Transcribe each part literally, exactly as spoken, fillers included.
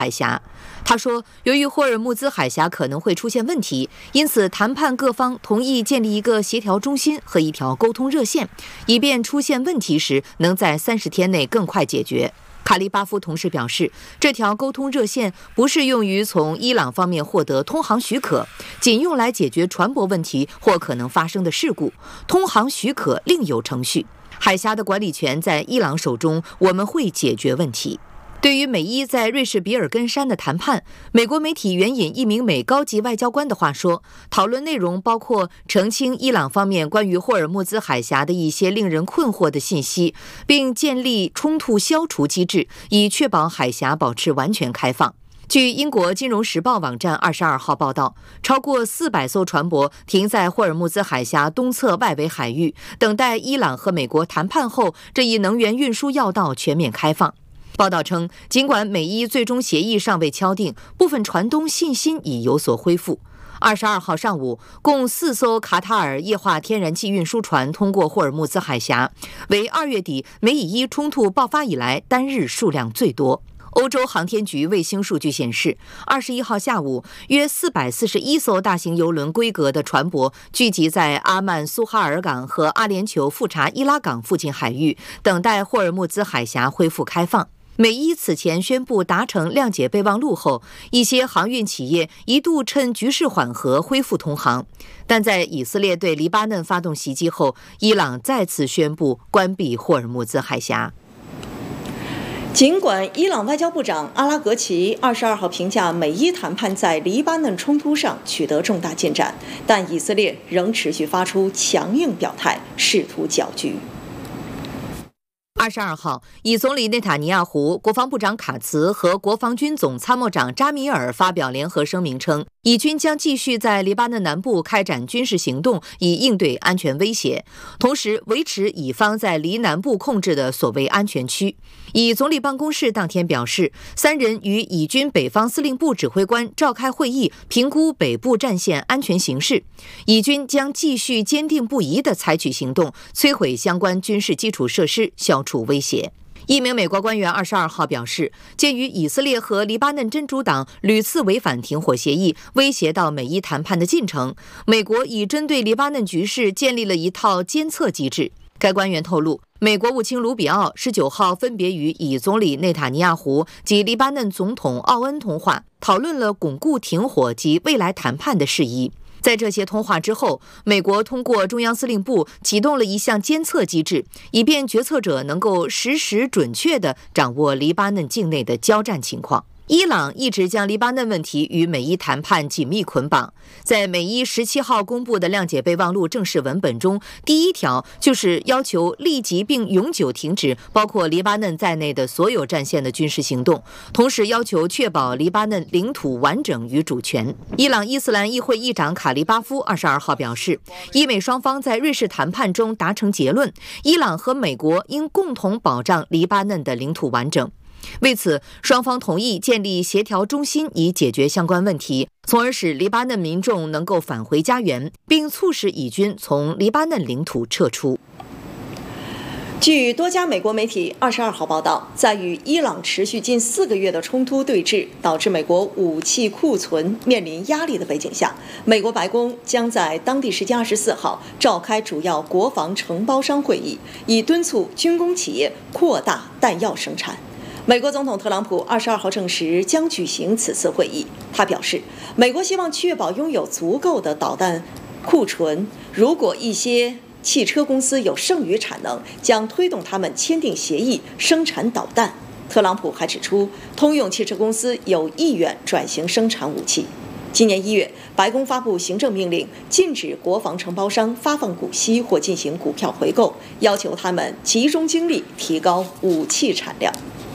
海峡。他说，由于霍尔木兹海峡可能会出现问题，因此谈判各方同意建立一个协调中心和一条沟通热线，以便出现问题时能在三十天内更快解决。卡利巴夫同时表示，这条沟通热线不是用于从伊朗方面获得通航许可，仅用来解决船舶问题或可能发生的事故。通航许可另有程序。海峡的管理权在伊朗手中，我们会解决问题。对于美伊在瑞士比尔根山的谈判，美国媒体援引一名美高级外交官的话说，讨论内容包括澄清伊朗方面关于霍尔木兹海峡的一些令人困惑的信息，并建立冲突消除机制，以确保海峡保持完全开放。据英国《金融时报》网站二十二号报道，超过四百艘船舶停在霍尔木兹海峡东侧外围海域，等待伊朗和美国谈判后，这一能源运输要道全面开放。报道称，尽管美伊最终协议尚未敲定，部分船东信心已有所恢复。二十二号上午，共四艘卡塔尔液化天然气运输船通过霍尔木兹海峡，为二月底美以伊冲突爆发以来单日数量最多。欧洲航天局卫星数据显示，二十一号下午，约四百四十一艘大型邮轮规格的船舶聚集在阿曼苏哈尔港和阿联酋富查伊拉港附近海域，等待霍尔木兹海峡恢复开放。美伊此前宣布达成谅解备忘录后，一些航运企业一度趁局势缓和恢复通航，但在以色列对黎巴嫩发动袭击后，伊朗再次宣布关闭霍尔木兹海峡。 尽管伊朗外交部长阿拉格齐二十二号评价美伊谈判在黎巴嫩冲突上取得重大进展，但以色列仍持续发出强硬表态，试图搅局。 二十二号，以总理内塔尼亚胡、国防部长卡茨和国防军总参谋长扎米尔发表联合声明称，以军将继续在黎巴嫩南部开展军事行动，以应对安全威胁，同时维持以方在黎南部控制的所谓安全区。以总理办公室当天表示，三人与以军北方司令部指挥官召开会议，评估北部战线安全形势。以军将继续坚定不移地采取行动，摧毁相关军事基础设施，消除威胁。一名美国官员二十二号表示，鉴于以色列和黎巴嫩真主党屡次违反停火协议，威胁到美伊谈判的进程，美国已针对黎巴嫩局势建立了一套监测机制。该官员透露，美国务卿卢比奥十九号分别与以总理内塔尼亚胡及黎巴嫩总统奥恩通话，讨论了巩固停火及未来谈判的事宜。在这些通话之后，美国通过中央司令部启动了一项监测机制，以便决策者能够实时准确地掌握黎巴嫩境内的交战情况。伊朗一直将黎巴嫩问题与美伊谈判紧密捆绑。在美伊十七号公布的谅解备忘录正式文本中，第一条就是要求立即并永久停止包括黎巴嫩在内的所有战线的军事行动，同时要求确保黎巴嫩领土完整与主权。伊朗伊斯兰议会议长卡利巴夫二十二号表示，伊美双方在瑞士谈判中达成结论，伊朗和美国应共同保障黎巴嫩的领土完整。为此，双方同意建立协调中心以解决相关问题，从而使黎巴嫩民众能够返回家园，并促使以军从黎巴嫩领土撤出。 据多家美国媒体二十二号报道，在与伊朗持续近四个月的冲突对峙，导致美国武器库存面临压力的背景下，美国白宫将在当地时间二十四号召开主要国防承包商会议，以敦促军工企业扩大弹药生产。美国总统特朗普二十二号证实将举行此次会议。他表示，美国希望确保拥有足够的导弹库存，如果一些汽车公司有剩余产能，将推动他们签订协议生产导弹。特朗普还指出，通用汽车公司有意愿转型生产武器。今年一月，白宫发布行政命令，禁止国防承包商发放股息或进行股票回购，要求他们集中精力提高武器产量。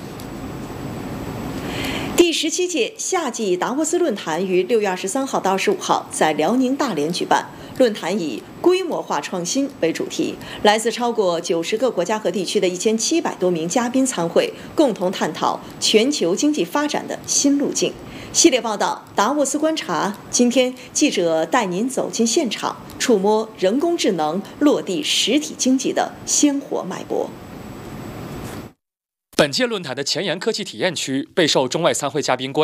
第十七届夏季达沃斯论坛于六月二十三号到二十五号在辽宁大连举办。论坛以规模化创新为主题，来自超过九十个国家和地区的一千七百多名嘉宾参会，共同探讨全球经济发展的新路径。系列报道《达沃斯观察》，今天记者带您走进现场，触摸人工智能落地实体经济的鲜活脉搏。 本届论坛的前沿科技体验区备受中外参会嘉宾关